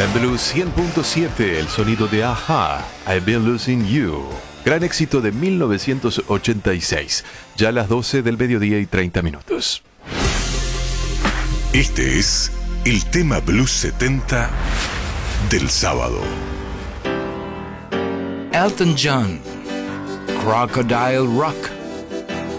En Blues 100.7, el sonido de Aha, I've Been Losing You. Gran éxito de 1986, ya a las 12 del mediodía y 30 minutos. Este es el tema Blues 70 del sábado. Elton John, Crocodile Rock.